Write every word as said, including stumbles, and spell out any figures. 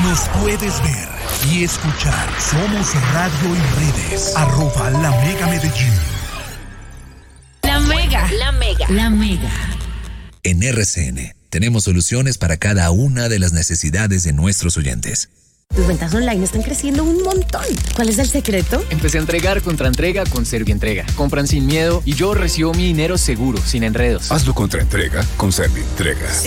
Nos puedes ver y escuchar. Somos Radio y Redes. Arroba La Mega Medellín. La Mega. La Mega. La Mega. En R C N tenemos soluciones para cada una de las necesidades de nuestros oyentes. Tus ventas online están creciendo un montón. ¿Cuál es el secreto? Empecé a entregar contra entrega con Servientrega. Compran sin miedo y yo recibo mi dinero seguro, sin enredos. Hazlo contra entrega con Servientrega.